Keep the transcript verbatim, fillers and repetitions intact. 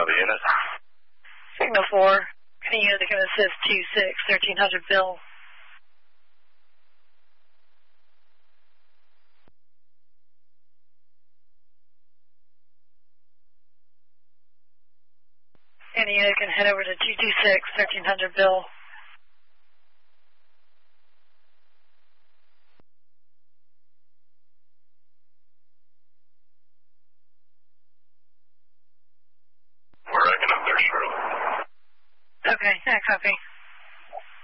the unit. Signal four. Any unit that can assist two six, thirteen hundred Bill. Any unit can head over to two two six, thirteen hundred Bill. We're wrecking up there, Shirley. Okay, I copy.